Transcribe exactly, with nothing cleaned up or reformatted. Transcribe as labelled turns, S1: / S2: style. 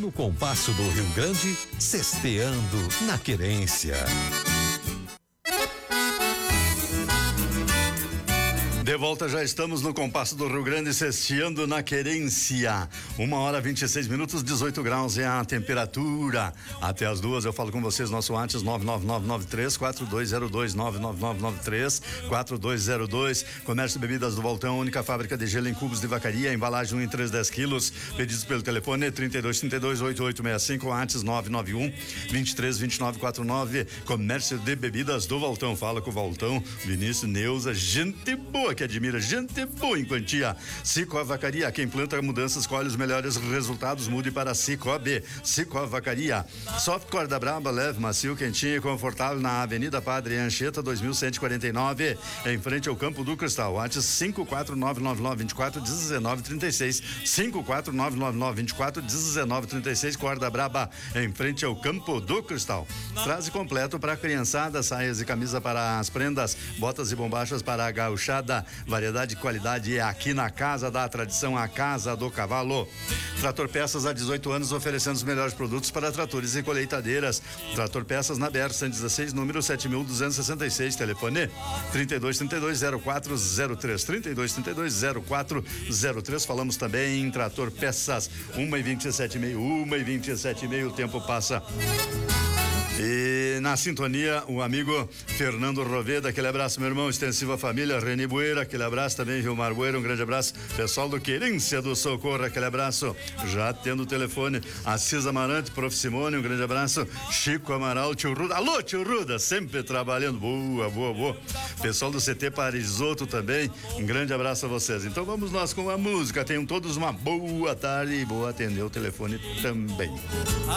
S1: No compasso do Rio Grande, cesteando na querência.
S2: De volta, já estamos no compasso do Rio Grande, cesteando na querência. Uma hora vinte e seis minutos, dezoito graus é a temperatura. Até as duas eu falo com vocês, nosso WhatsApp nove nove nove nove três quatro dois zero dois, nove nove nove nove três quatro dois zero dois. Comércio de Bebidas do Voltão, única fábrica de gelo em cubos de vacaria, embalagem um em três, dez quilos. Pedidos pelo telefone trinta e dois, trinta e dois, oitenta e oito sessenta e cinco, WhatsApp nove nove um, vinte e três, vinte e nove, quarenta e nove. Comércio de Bebidas do Voltão, fala com o Voltão, Vinícius, Neuza, gente boa que admira, gente boa em quantia. Cicobi Vacaria, quem planta mudanças colhe os melhores resultados, mude para Cicobi. Cicobi Vacaria. Soft corda braba, leve, macio, quentinho e confortável na Avenida Padre Anchieta dois mil cento e quarenta e nove, em frente ao Campo do Cristal. WhatsApp cinco quatro nove nove nove vinte e quatro, dezenove trinta e seis, cinco quatro nove nove nove vinte e quatro, dezenove trinta e seis. Corda braba, em frente ao Campo do Cristal. Frase completo para a criançada, saias e camisa para as prendas, botas e bombachas para a gauchada. Variedade e qualidade é aqui na Casa da Tradição, a Casa do Cavalo. Trator Peças há dezoito anos, oferecendo os melhores produtos para tratores e colheitadeiras. Trator Peças na B R cento e dezesseis, número sete mil duzentos e sessenta e seis, telefone trinta e dois, trinta e dois, zero quatro zero três, trinta e dois, trinta e dois, zero quatro zero três. Falamos também em Trator Peças, uma e vinte e sete e meio, uma e vinte e sete e meio, o tempo passa. E na sintonia, o amigo Fernando Roveda, aquele abraço, meu irmão, extensiva família, Reni Bueira, aquele abraço também, Vilmar Bueira, um grande abraço, pessoal do Querência do Socorro, aquele abraço, já tendo o telefone, Assis Amarante, Prof. Simone, um grande abraço, Chico Amaral, tio Ruda, alô tio Ruda, sempre trabalhando, boa, boa, boa, pessoal do C T Parisoto também, um grande abraço a vocês. Então vamos nós com a música, tenham todos uma boa tarde e boa atender o telefone também.